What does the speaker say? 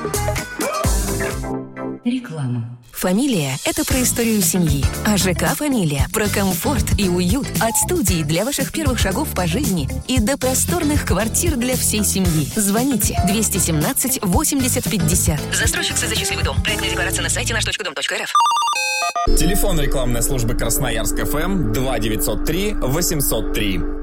Реклама. Фамилия – это про историю семьи, а ЖК «Фамилия» – про комфорт и уют. От студии для ваших первых шагов по жизни и до просторных квартир для всей семьи. Звоните 217 80 50. Застройщик СЗ «Счастливый дом». Проектная декларация на сайте наш.дом.рф. Телефон рекламной службы Красноярск ФМ 2903 803.